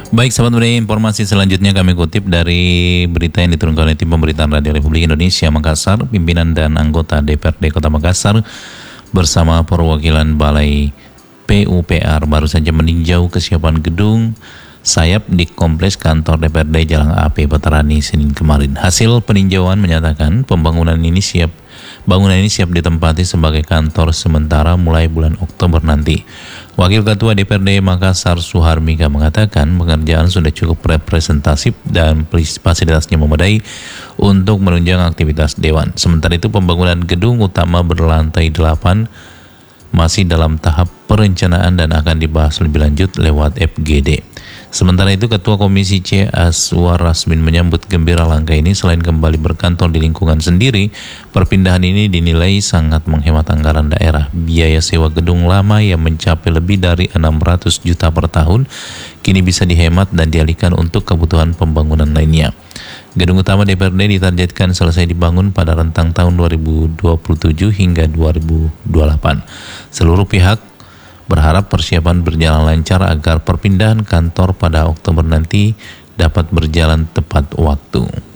Baik sahabat Media, informasi selanjutnya kami kutip dari berita yang diturunkan oleh tim pemberitaan Radio Republik Indonesia Makassar. Pimpinan dan anggota DPRD Kota Makassar bersama perwakilan Balai PUPR baru saja meninjau kesiapan gedung sayap di kompleks kantor DPRD Jalan AP Veterani Senin kemarin. Hasil peninjauan menyatakan bangunan ini siap ditempati sebagai kantor sementara mulai bulan Oktober nanti. Wakil Ketua DPRD Makassar Suharmika mengatakan pengerjaan sudah cukup representatif dan fasilitasnya memadai untuk menunjang aktivitas Dewan. Sementara itu pembangunan gedung utama berlantai 8 masih dalam tahap perencanaan dan akan dibahas lebih lanjut lewat FGD. Sementara itu Ketua Komisi C Aswar Rasmin menyambut gembira langkah ini. Selain kembali berkantor di lingkungan sendiri, perpindahan ini dinilai sangat menghemat anggaran daerah. Biaya sewa gedung lama yang mencapai lebih dari 600 juta per tahun kini bisa dihemat dan dialihkan untuk kebutuhan pembangunan lainnya. Gedung utama DPRD ditargetkan selesai dibangun pada rentang tahun 2027 hingga 2028. Seluruh pihak berharap persiapan berjalan lancar agar perpindahan kantor pada Oktober nanti dapat berjalan tepat waktu.